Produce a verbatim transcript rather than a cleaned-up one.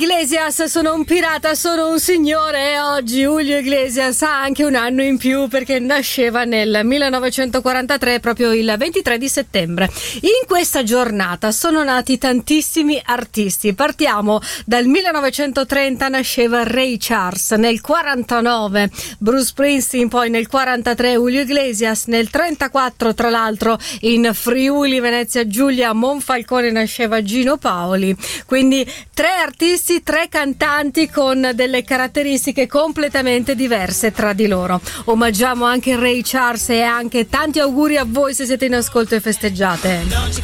Iglesias, sono un pirata, sono un signore, e oggi Julio Iglesias ha anche un anno in più perché nasceva nel millenovecentoquarantatré, proprio il ventitré di settembre. In questa giornata sono nati tantissimi artisti. Partiamo dal millenovecentotrenta, nasceva Ray Charles, nel quarantanove Bruce Springsteen, poi nel quarantatré Julio Iglesias, nel trentaquattro tra l'altro in Friuli Venezia Giulia Monfalcone nasceva Gino Paoli. Quindi tre artisti, tre cantanti con delle caratteristiche completamente diverse tra di loro. Omaggiamo anche Ray Charles e anche tanti auguri a voi se siete in ascolto e festeggiate.